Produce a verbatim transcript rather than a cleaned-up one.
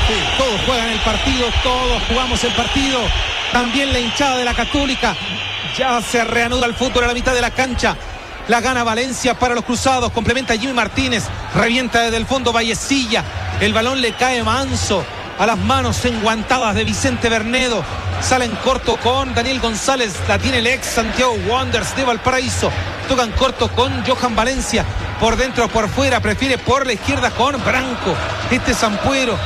Todos juegan el partido, todos jugamos el partido. También la hinchada de la Católica. Ya se reanuda el fútbol a la mitad de la cancha. La gana Valencia para los cruzados. Complementa Jimmy Martínez. Revienta desde el fondo Vallecilla. El balón le cae manso a las manos enguantadas de Vicente Bernedo. Salen corto con Daniel González. La tiene el ex Santiago Wanderers de Valparaíso. Tocan corto con Johan Valencia. Por dentro o por fuera. Prefiere por la izquierda con Branco. Este Sampuero